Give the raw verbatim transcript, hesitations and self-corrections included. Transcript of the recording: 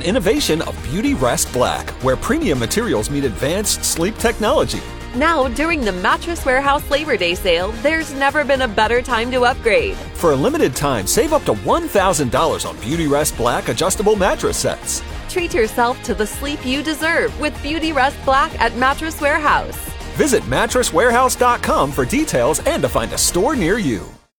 innovation of Beauty Rest Black, where premium materials meet advanced sleep technology. Now, during the Mattress Warehouse Labor Day sale, there's never been a better time to upgrade. For a limited time, save up to one thousand dollars on Beauty Rest Black adjustable mattress sets. Treat yourself to the sleep you deserve with Beauty Rest Black at Mattress Warehouse. Visit mattress warehouse dot com for details and to find a store near you.